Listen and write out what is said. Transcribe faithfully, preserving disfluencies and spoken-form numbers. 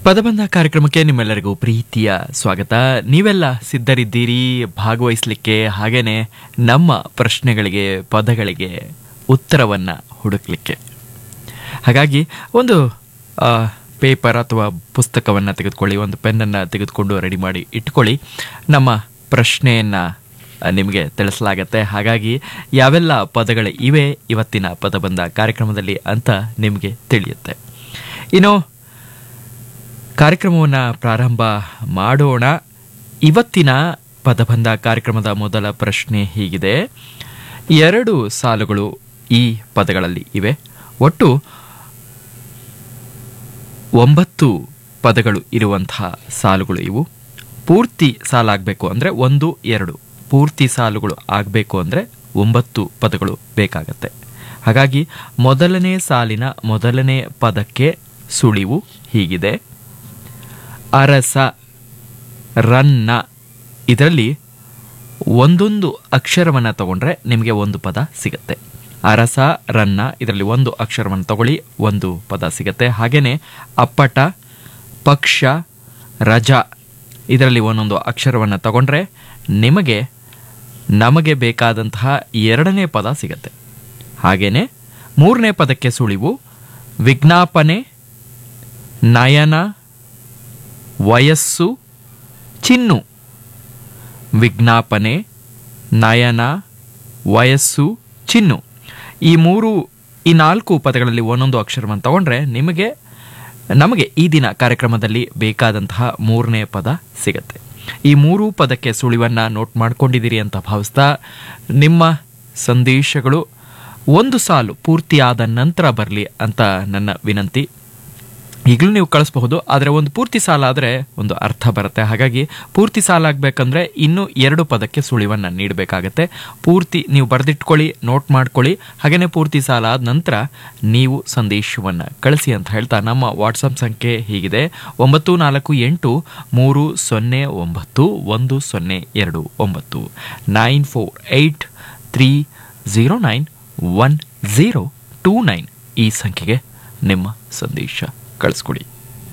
ಪದಬಂಧ ಕಾರ್ಯಕ್ರಮಕ್ಕೆ ನಿಮ್ಮೆಲ್ಲರಿಗೂ ಪ್ರೀತಿಯ ಸ್ವಾಗತ. ನೀವೆಲ್ಲ ಸಿದ್ಧರಿದ್ದೀರಿ ಭಾಗವಹಿಸಲಿಕ್ಕೆ, ಹಾಗೇನೆ ನಮ್ಮ ಪ್ರಶ್ನೆಗಳಿಗೆ ಪದಗಳಿಗೆ ಉತ್ತರವನ್ನು ಹುಡುಕ್ಲಿಕ್ಕೆ. ಹಾಗಾಗಿ ಒಂದು ಪೇಪರ್ ಅಥವಾ ಪುಸ್ತಕವನ್ನು ತೆಗೆದುಕೊಳ್ಳಿ, ಒಂದು ಪೆನ್ನನ್ನು ತೆಗೆದುಕೊಂಡು ರೆಡಿ ಮಾಡಿ ಇಟ್ಕೊಳ್ಳಿ. ನಮ್ಮ ಪ್ರಶ್ನೆಯನ್ನು ನಿಮಗೆ ತಿಳಿಸಲಾಗತ್ತೆ. ಹಾಗಾಗಿ ಯಾವೆಲ್ಲ ಪದಗಳು ಇವೆ ಇವತ್ತಿನ ಪದಬಂಧ ಕಾರ್ಯಕ್ರಮದಲ್ಲಿ ಅಂತ ನಿಮಗೆ ತಿಳಿಯುತ್ತೆ. ಇನ್ನು ಕಾರ್ಯಕ್ರಮವನ್ನು ಪ್ರಾರಂಭ ಮಾಡೋಣ. ಇವತ್ತಿನ ಪದಬಂಧ ಕಾರ್ಯಕ್ರಮದ ಮೊದಲ ಪ್ರಶ್ನೆ ಹೀಗಿದೆ. ಎರಡು ಸಾಲುಗಳು ಈ ಪದಗಳಲ್ಲಿ ಇವೆ. ಒಟ್ಟು ಒಂಬತ್ತು ಪದಗಳು ಇರುವಂತಹ ಸಾಲುಗಳು ಇವು. ಪೂರ್ತಿ ಸಾಲಾಗಬೇಕು ಅಂದರೆ ಒಂದು ಎರಡು, ಪೂರ್ತಿ ಸಾಲುಗಳು ಆಗಬೇಕು ಅಂದರೆ ಒಂಬತ್ತು ಪದಗಳು ಬೇಕಾಗತ್ತೆ. ಹಾಗಾಗಿ ಮೊದಲನೇ ಸಾಲಿನ ಮೊದಲನೇ ಪದಕ್ಕೆ ಸುಳಿವು ಹೀಗಿದೆ: ಅರಸ, ರನ್ನ. ಇದರಲ್ಲಿ ಒಂದೊಂದು ಅಕ್ಷರವನ್ನು ತಗೊಂಡ್ರೆ ನಿಮಗೆ ಒಂದು ಪದ ಸಿಗುತ್ತೆ. ಅರಸ, ರನ್ನ, ಇದರಲ್ಲಿ ಒಂದು ಅಕ್ಷರವನ್ನು ತಗೊಳ್ಳಿ, ಒಂದು ಪದ ಸಿಗುತ್ತೆ. ಹಾಗೆಯೇ ಅಪ್ಪಟ, ಪಕ್ಷ, ರಜ, ಇದರಲ್ಲಿ ಒಂದೊಂದು ಅಕ್ಷರವನ್ನು ತಗೊಂಡ್ರೆ ನಿಮಗೆ ನಮಗೆ ಬೇಕಾದಂತಹ ಎರಡನೇ ಪದ ಸಿಗುತ್ತೆ. ಹಾಗೆಯೇ ಮೂರನೇ ಪದಕ್ಕೆ ಸುಳಿವು ವಿಜ್ಞಾಪನೆ, ನಯನ, ವಯಸ್ಸು, ಚಿನ್ನು. ವಿಜ್ಞಾಪನೆ, ನಯನ, ವಯಸ್ಸು, ಚಿನ್ನು. ಈ ಮೂರು ಈ ನಾಲ್ಕು ಪದಗಳಲ್ಲಿ ಒಂದೊಂದು ಅಕ್ಷರವನ್ನು ತಗೊಂಡ್ರೆ ನಿಮಗೆ ನಮಗೆ ಈ ದಿನ ಕಾರ್ಯಕ್ರಮದಲ್ಲಿ ಬೇಕಾದಂತಹ ಮೂರನೇ ಪದ ಸಿಗುತ್ತೆ. ಈ ಮೂರು ಪದಕ್ಕೆ ಸುಳಿವನ್ನು ನೋಟ್ ಮಾಡ್ಕೊಂಡಿದ್ದೀರಿ ಅಂತ ಭಾವಿಸ್ತಾ, ನಿಮ್ಮ ಸಂದೇಶಗಳು ಒಂದು ಸಾಲು ಪೂರ್ತಿಯಾದ ನಂತರ ಬರಲಿ ಅಂತ ನನ್ನ ವಿನಂತಿ. ಈಗಲೂ ನೀವು ಕಳಿಸಬಹುದು, ಆದರೆ ಒಂದು ಪೂರ್ತಿ ಸಾಲ ಆದರೆ ಒಂದು ಅರ್ಥ ಬರುತ್ತೆ. ಹಾಗಾಗಿ ಪೂರ್ತಿ ಸಾಲ ಆಗಬೇಕಂದ್ರೆ ಇನ್ನೂ ಎರಡು ಪದಕ್ಕೆ ಸುಳಿವನ್ನು ನೀಡಬೇಕಾಗತ್ತೆ. ಪೂರ್ತಿ ನೀವು ಬರೆದಿಟ್ಕೊಳ್ಳಿ, ನೋಟ್ ಮಾಡ್ಕೊಳ್ಳಿ. ಹಾಗೆಯೇ ಪೂರ್ತಿ ಸಾಲ ಆದ ನಂತರ ನೀವು ಸಂದೇಶವನ್ನು ಕಳಿಸಿ ಅಂತ ಹೇಳ್ತಾ, ನಮ್ಮ ವಾಟ್ಸಪ್ ಸಂಖ್ಯೆ ಹೀಗಿದೆ: ಒಂಬತ್ತು ನಾಲ್ಕು ಎಂಟು ಮೂರು ಸೊನ್ನೆ ಒಂಬತ್ತು ಒಂದು ಸೊನ್ನೆ ಎರಡು ಒಂಬತ್ತು, nine four eight three zero nine one zero two nine. ಈ ಸಂಖ್ಯೆಗೆ ನಿಮ್ಮ ಸಂದೇಶ ಕಳಿಸ್ಕೊಡಿ.